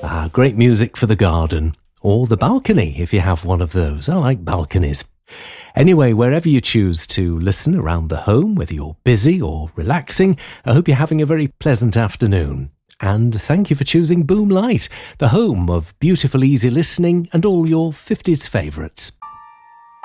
Ah, great music for the garden. Or the balcony, if you have one of those. I like balconies. Anyway, wherever you choose to listen around the home, whether you're busy or relaxing, I hope you're having a very pleasant afternoon. And thank you for choosing Boom Light, the home of beautiful, easy listening and all your 50s favourites.